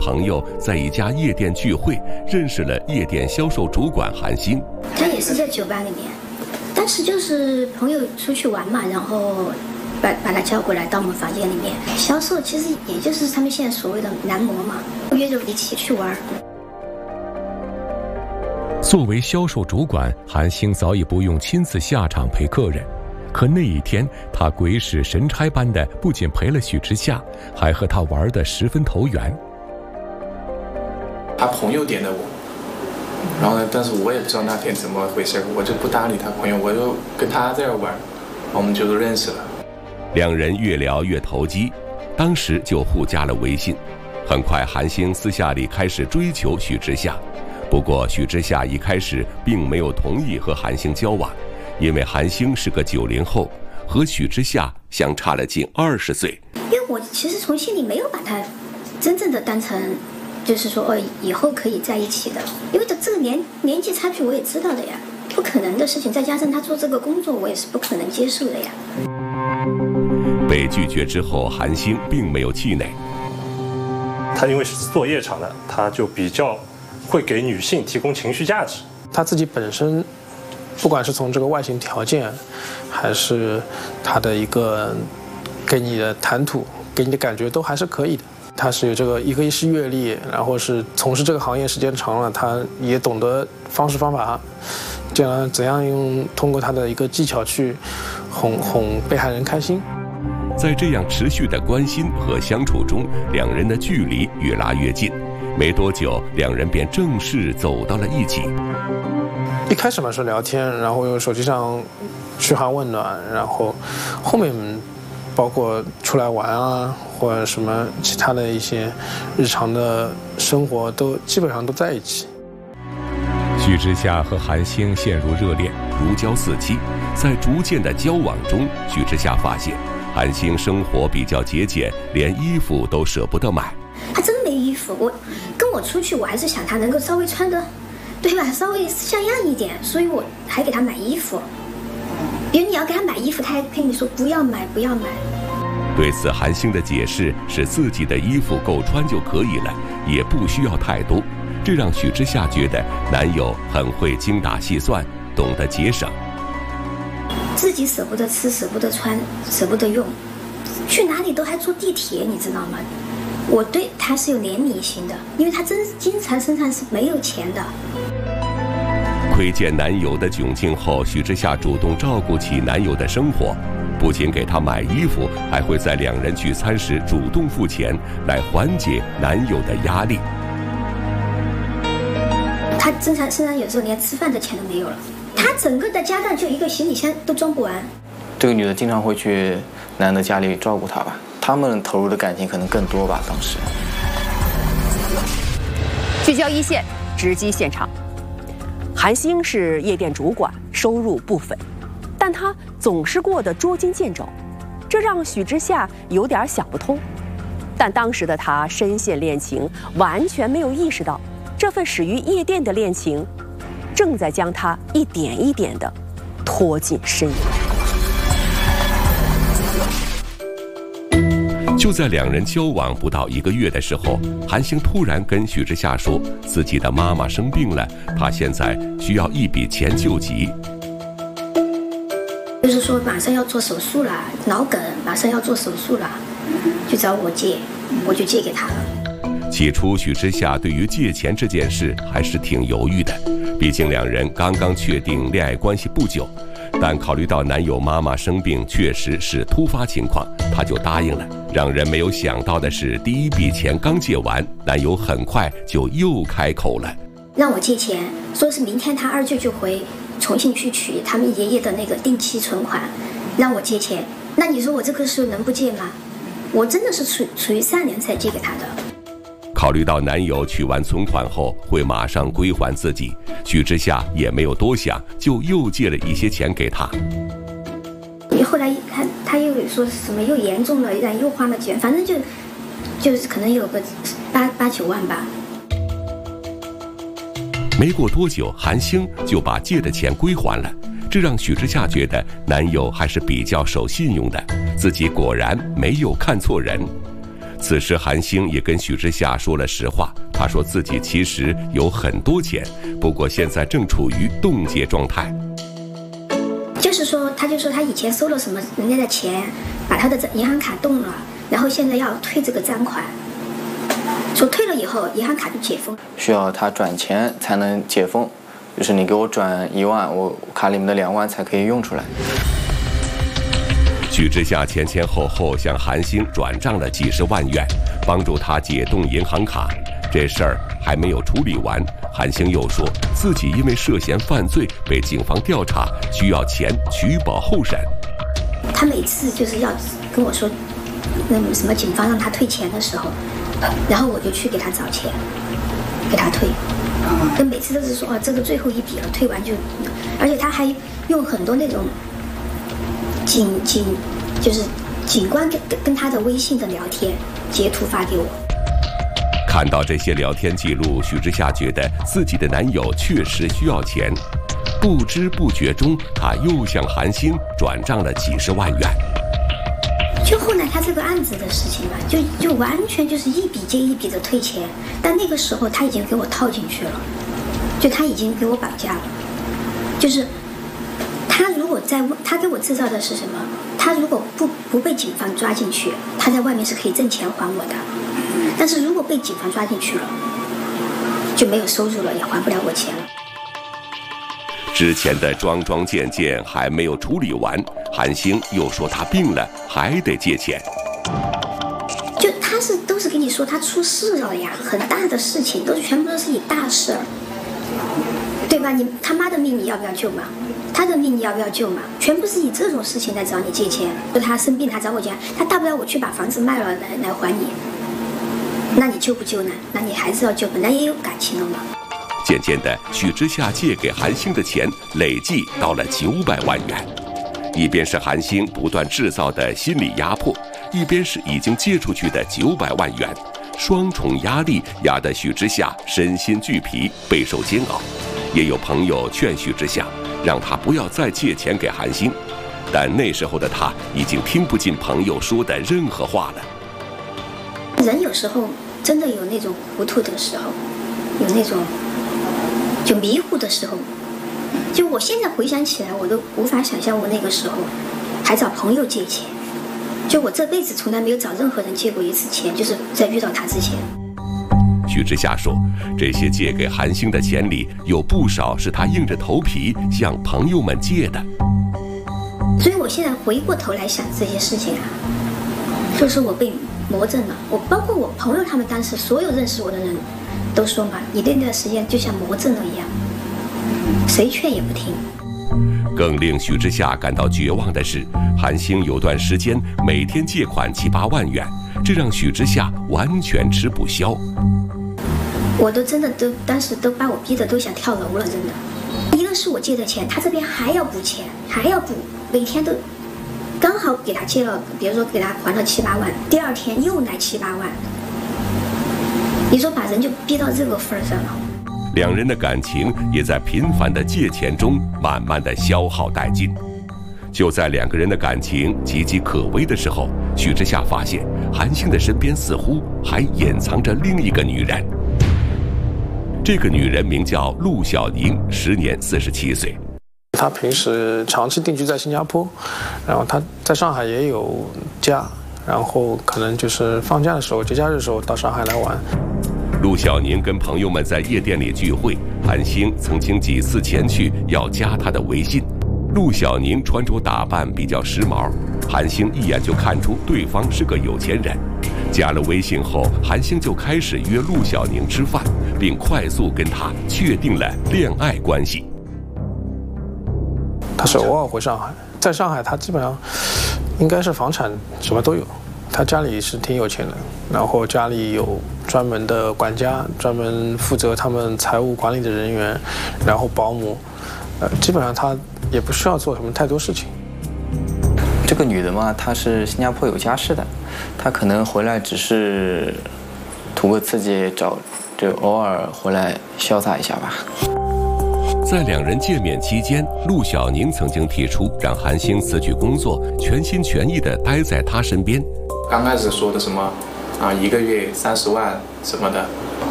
朋友在一家夜店聚会，认识了夜店销售主管韩星。 他也是在酒吧里面，当时就是朋友出去玩嘛，然后把他叫过来到我们房间里面。销售其实也就是他们现在所谓的男模嘛，约着一起去玩。 作为销售主管，韩星早已不用亲自下场陪客人。可那一天，他鬼使神差般的不仅陪了许之夏，还和他玩得十分投缘。 他朋友点的我，然后呢，但是我也不知道那天怎么回事，我就不搭理他朋友，我就跟他在这玩，我们就认识了。 两人越聊越投机，当时就互加了微信。很快，韩星私下里开始追求许之夏，不过许之夏一开始并没有同意和韩星交往。因为韩星是个90后，和许之夏相差了近20岁。 因为我其实从心里没有把他真正的当成，就是说以后可以在一起的。因为这个年纪差距我也知道的呀，不可能的事情。再加上他做这个工作，我也是不可能接受的呀。 被拒绝之后，韩星并没有气馁。 他因为是做夜场的，他就比较会给女性提供情绪价值。 他自己本身。不管是从这个外形条件，还是他的一个给你的谈吐，给你的感觉都还是可以的。他是有这个一是阅历，然后是从事这个行业时间长了，他也懂得方式方法，这样怎样通过他的一个技巧去哄被害人开心。 在这样持续的关心和相处中，两人的距离越拉越近。没多久，两人便正式走到了一起。 一开始嘛是聊天，然后用手机上嘘寒问暖，然后后面包括出来玩啊，或者什么其他的一些日常的生活都基本上都在一起。 许之夏和韩星陷入热恋， 如胶似漆。在逐渐的交往中，许之夏发现韩星生活比较节俭，连衣服都舍不得买。 他真没衣服，跟我出去，我还是想他能够稍微穿的，对吧？稍微像样一点，所以我还给他买衣服。比如你要给他买衣服，他还跟你说不要买，不要买。 对此，韩星的解释是自己的衣服够穿就可以了，也不需要太多。这让许之夏觉得男友很会精打细算，懂得节省。 自己舍不得吃，舍不得穿，舍不得用，去哪里都还坐地铁，你知道吗？我对他是有怜悯心的，因为他经常身上是没有钱的。 窥见男友的窘境后，许之夏主动照顾起男友的生活，不仅给他买衣服，还会在两人聚餐时主动付钱，来缓解男友的压力。 他身上有时候连吃饭的钱都没有了，他整个的家当就一个行李箱都装不完。 这个女的经常会去男的家里照顾他吧，他们投入的感情可能更多吧。当时聚焦一线，直击现场。韩星是夜店主管，收入不菲，但他总是过得捉襟见肘，这让许之夏有点想不通。但当时的他深陷恋情，完全没有意识到这份始于夜店的恋情正在将他一点一点地拖进深渊。 就在两人交往不到1个月的时候，韩星突然跟许之夏说自己的妈妈生病了，他现在需要一笔钱救急。 就是说马上要做手术了，脑梗马上要做手术了，就找我借，我就借给他了。 起初许之夏对于借钱这件事还是挺犹豫的，毕竟两人刚刚确定恋爱关系不久，但考虑到男友妈妈生病确实是突发情况，他就答应了。让人没有想到的是，第一笔钱刚借完，男友很快就又开口了， 让我借钱，说是明天他2舅就回重庆去取他们爷爷的那个定期存款，让我借钱。那你说我这个时候能不借吗？我真的是出于善良才借给他的。 考虑到男友取完存款后会马上归还自己，许之夏也没有多想，就又借了一些钱给他。 后来一看，他又说什么又严重了，又花了钱，反正就是可能有个8、9万吧。 没过多久，韩星就把借的钱归还了，这让许之夏觉得男友还是比较守信用的，自己果然没有看错人。 此时韩星也跟许之夏说了实话，他说自己其实有很多钱，不过现在正处于冻结状态。 就是说，他就说他以前收了什么人家的钱，把他的银行卡冻了，然后现在要退这个赃款，说退了以后银行卡就解封， 需要他转钱才能解封，就是你给我转1万，我卡里面的2万才可以用出来。 许之夏前前后后向韩星转账了几十万元，帮助他解冻银行卡。这事儿还没有处理完，韩星又说自己因为涉嫌犯罪被警方调查，需要钱取保候审。 他每次就是要跟我说，那什么警方让他退钱的时候，然后我就去给他找钱，给他退。跟每次都是说这个最后一笔了，退完就，而且他还用很多那种就是警官跟他的微信的聊天截图发给我。 看到这些聊天记录，许之夏觉得自己的男友确实需要钱，不知不觉中，他又向韩星转账了几十万元。 就后来他这个案子的事情嘛，就完全就是一笔接一笔的退钱，但那个时候他已经给我套进去了，就他已经给我绑架了，就是他如果他给我制造的是什么？他如果不被警方抓进去，他在外面是可以挣钱还我的。但是如果被警方抓进去了，就没有收入了，也还不了我钱了。 之前的桩桩件件还没有处理完，韩星又说他病了，还得借钱。 就他都是跟你说他出事了呀，很大的事情，全部都是以大事儿，对吧？你他妈的命你要不要救嘛？他的命你要不要救嘛？全部是以这种事情来找你借钱。就他生病，他找我借，他大不了我去把房子卖了来还你。那你救不救呢？那你还是要救，本来也有感情了嘛。 渐渐的，许之夏借给韩星的钱累计到了900万元。一边是韩星不断制造的心理压迫，一边是已经借出去的900万元，双重压力压得许之夏身心俱疲，备受煎熬。也有朋友劝许之夏，让他不要再借钱给韩星，但那时候的他已经听不进朋友说的任何话了。 人有时候真的有那种糊涂的时候，有那种就迷糊的时候。就我现在回想起来，我都无法想象我那个时候还找朋友借钱。就我这辈子从来没有找任何人借过一次钱，就是在遇到他之前。 许之夏说，这些借给韩星的钱里有不少是他硬着头皮向朋友们借的。 所以我现在回过头来想这些事情啊，就是我被魔怔了。我包括我朋友他们当时所有认识我的人都说嘛，你那段时间就像魔怔了一样，谁劝也不听。 更令许之夏感到绝望的是，韩星有段时间每天借款7、8万元，这让许之夏完全吃不消。 我都真的当时都把我逼得都想跳楼了，真的。一个是我借的钱，他这边还要补钱，还要补，每天都刚好给他借了，比如说给他还了7、8万，第二天又来7、8万，你说把人就逼到这个份上了。 两人的感情也在频繁的借钱中慢慢的消耗殆尽。就在两个人的感情岌岌可危的时候，许之夏发现韩星的身边似乎还隐藏着另一个女人。这个女人名叫陆小宁，时年47岁。 她平时长期定居在新加坡，然后她在上海也有家，然后可能就是放假的时候、节假日的时候到上海来玩。 陆小宁跟朋友们在夜店里聚会，韩星曾经几次前去要加她的微信。陆小宁穿着打扮比较时髦，韩星一眼就看出对方是个有钱人。加了微信后，韩星就开始约陆小宁吃饭，并快速跟她确定了恋爱关系。 他是偶尔回上海，在上海他基本上应该是房产什么都有，他家里是挺有钱的，然后家里有专门的管家，专门负责他们财务管理的人员，然后保姆，基本上他也不需要做什么太多事情。 这个女的嘛，她是新加坡有家室的，她可能回来只是图个刺激，就偶尔回来潇洒一下吧。 在两人见面期间，陆小宁曾经提出让韩星辞去工作，全心全意地待在他身边。 刚开始说的什么啊，1个月30万什么的，